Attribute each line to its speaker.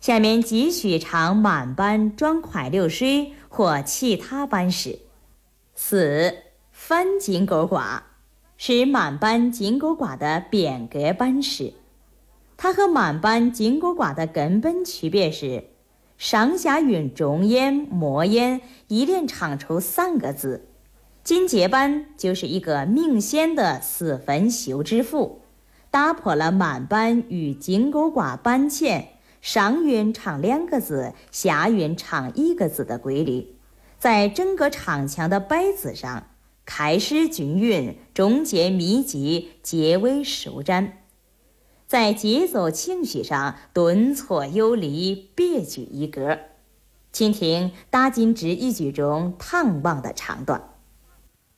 Speaker 1: 下面继续唱满班砖块流水或其他班式。4. 翻金钩卦是满班金钩卦的变革班式。它和满班金钩卦的根本区别是，上下韵中咽、末咽一连唱出3个字。金节班就是一个明显的4分休止符，打破了满班与金钩卦班前上韵唱2个字，下韵唱1个字的规律，在整个唱腔的摆子上，开始均匀，中间密集，结尾舒展。在节奏情绪上顿挫有力，别具一格。请听打金枝一句中唐王的唱段。